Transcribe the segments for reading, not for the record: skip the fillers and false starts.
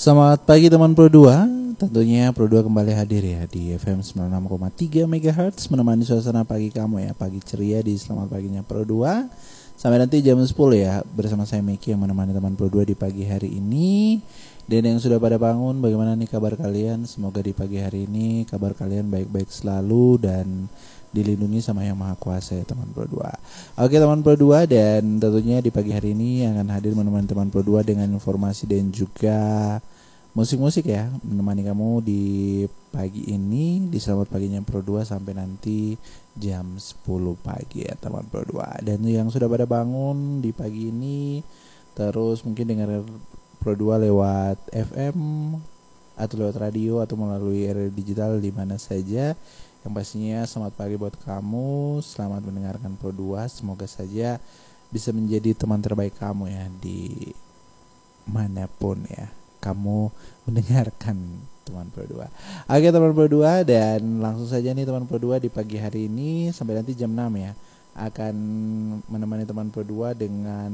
Selamat pagi teman Pro 2. Tentunya Pro 2 kembali hadir ya di FM 96,3 MHz menemani suasana pagi kamu ya. Pagi ceria di Selamat Paginya Pro 2. Sampai nanti jam 10 ya bersama saya Miki yang menemani teman Pro 2 di pagi hari ini. Dan yang sudah pada bangun, bagaimana nih kabar kalian? Semoga di pagi hari ini kabar kalian baik-baik selalu dan dilindungi sama Yang Maha Kuasa ya teman Pro 2. Oke teman Pro 2, dan tentunya di pagi hari ini akan hadir menemani teman Pro 2 dengan informasi dan juga musik-musik ya, menemani kamu di pagi ini di Selamat Paginya Pro 2 sampai nanti jam 10 pagi ya teman Pro 2. Dan yang sudah pada bangun di pagi ini terus mungkin dengar Pro 2 lewat FM atau lewat radio atau melalui area digital di mana saja. Yang pastinya selamat pagi buat kamu, selamat mendengarkan Pro 2. Semoga saja bisa menjadi teman terbaik kamu ya di manapun ya kamu mendengarkan teman Pro 2. Oke teman Pro 2, dan langsung saja nih teman Pro 2 di pagi hari ini sampai nanti jam 6 ya akan menemani teman Pro 2 dengan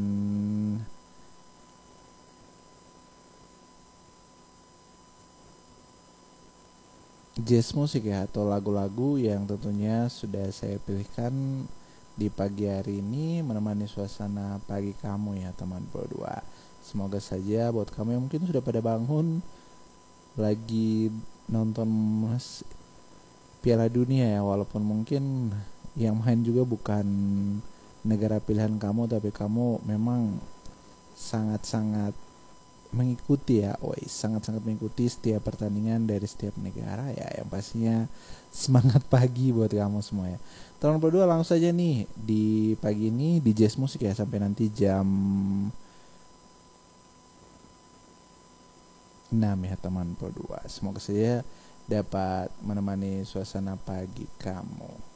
jazz musik ya, atau lagu-lagu yang tentunya sudah saya pilihkan di pagi hari ini menemani suasana pagi kamu ya teman Pro 2. Semoga saja buat kamu yang mungkin sudah pada bangun lagi nonton Piala Dunia ya, walaupun mungkin yang main juga bukan negara pilihan kamu, tapi kamu memang sangat-sangat mengikuti ya, sangat-sangat mengikuti setiap pertandingan dari setiap negara ya. Yang pastinya semangat pagi buat kamu semua ya. Teman Pro 2 langsung saja nih di pagi ini di jazz musik ya sampai nanti jam 6 ya teman Pro 2. Semoga saja dapat menemani suasana pagi kamu.